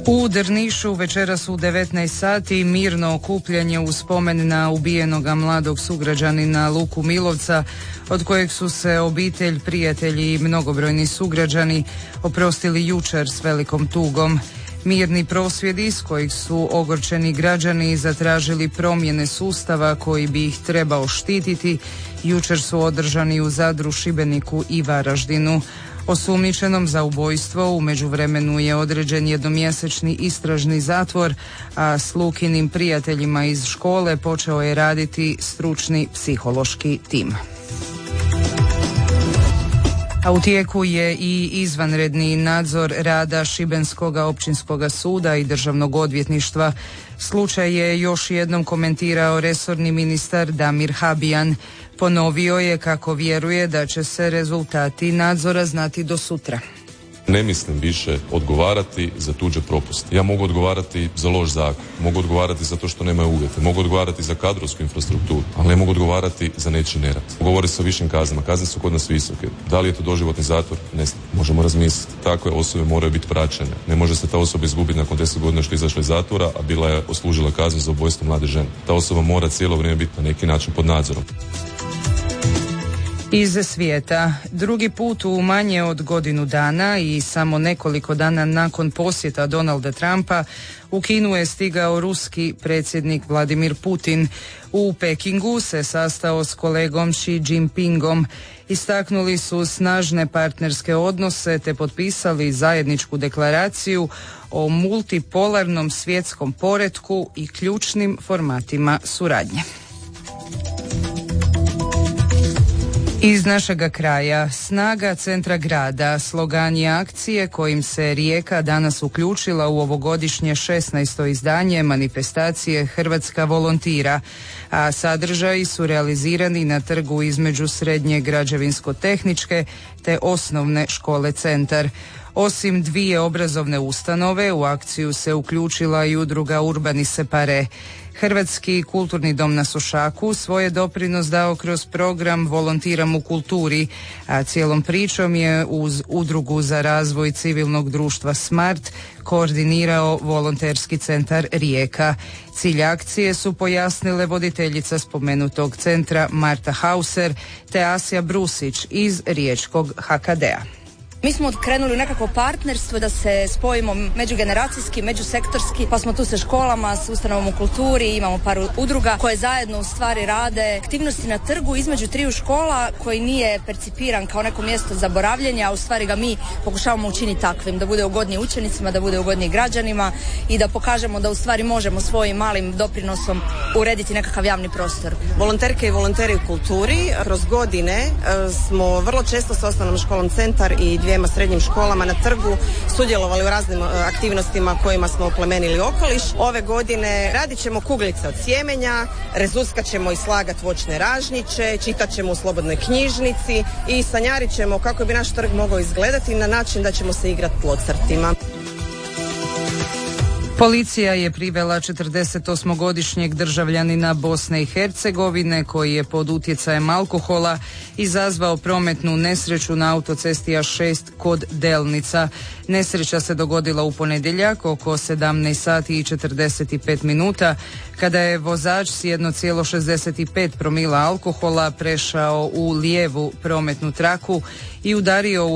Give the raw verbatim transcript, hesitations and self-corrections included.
U Drnišu večeras u devetnaest sati mirno okupljanje u spomen na ubijenoga mladog sugrađanina Luku Milovca, od kojeg su se obitelj, prijatelji i mnogobrojni sugrađani oprostili jučer s velikom tugom. Mirni prosvjedi s kojih su ogorčeni građani zatražili promjene sustava koji bi ih trebao štititi, jučer su održani u Zadru, Šibeniku i Varaždinu. Osumnjičenom za ubojstvo u međuvremenu je određen jednomjesečni istražni zatvor, a s Lukinim prijateljima iz škole počeo je raditi stručni psihološki tim. A u tijeku je i izvanredni nadzor rada Šibenskoga općinskoga suda i državnog odvjetništva. Slučaj je još jednom komentirao resorni ministar Damir Habijan. Ponovio je kako vjeruje da će se rezultati nadzora znati do sutra. Ne mislim više odgovarati za tuđe propuste. Ja mogu odgovarati za loš zakon, mogu odgovarati za to što nemaju uvjete, mogu odgovarati za kadrovsku infrastrukturu, ali ne mogu odgovarati za nečiji nerad. Govori se o višim kaznama, kazne su kod nas visoke. Da li je to doživotni zatvor? Ne znam, možemo razmisliti. Takve osobe moraju biti praćene. Ne može se ta osoba izgubiti nakon deset godina što je izašla iz zatvora, a bila je oslužila kaznu za ubojstvo mlade žene. Ta osoba mora cijelo vrijeme biti na neki način pod nadzorom. Iz svijeta. Drugi put u manje od godinu dana i samo nekoliko dana nakon posjeta Donalda Trumpa u Kinu je stigao ruski predsjednik Vladimir Putin. U Pekingu se sastao s kolegom Xi Jinpingom. Istaknuli su snažne partnerske odnose te potpisali zajedničku deklaraciju o multipolarnom svjetskom poretku i ključnim formatima suradnje. Iz našega kraja, snaga centra grada, slogan je akcije kojim se Rijeka danas uključila u ovogodišnje šesnaesto izdanje manifestacije Hrvatska volontira, a sadržaji su realizirani na trgu između Srednje građevinsko-tehničke te Osnovne škole Centar. Osim dvije obrazovne ustanove, u akciju se uključila i udruga Urbani Separe. Hrvatski kulturni dom na Sušaku svoj je doprinos dao kroz program Volontiram u kulturi, a cijelom pričom je uz udrugu za razvoj civilnog društva Smart koordinirao volonterski centar Rijeka. Cilj akcije su pojasnile voditeljica spomenutog centra Marta Hauser te Asja Brusić iz riječkog H K D-a. Mi smo krenuli u nekakvo partnerstvo da se spojimo međugeneracijski, međusektorski, pa smo tu sa školama, s ustanovom u kulturi, imamo par udruga koje zajedno u stvari rade aktivnosti na trgu između triju škola koji nije percipiran kao neko mjesto zaboravljenja, a u stvari ga mi pokušavamo učiniti takvim, da bude ugodniji učenicima, da bude ugodniji građanima i da pokažemo da u stvari možemo svojim malim doprinosom urediti nekakav javni prostor. Volonterke i volonteri u kulturi kroz godine smo vrlo često s Osnovnom školom Centar i dvije srednjim školama na trgu sudjelovali u raznim aktivnostima kojima smo oplemenili okoliš. Ove godine radit ćemo kuglice od sjemenja, rezuskat ćemo i slagat voćne ražnjiće, čitat ćemo u slobodnoj knjižnici i sanjarit ćemo kako bi naš trg mogao izgledati na način da ćemo se igrati plocrtima. Policija je privela četrdesetosmogodišnjeg državljanina Bosne i Hercegovine koji je pod utjecajem alkohola izazvao prometnu nesreću na autocesti A šest kod Delnica. Nesreća se dogodila u ponedjeljak oko sedamnaest sati i četrdeset pet minuta kada je vozač s jedan zarez šezdeset pet promila alkohola prešao u lijevu prometnu traku i udario u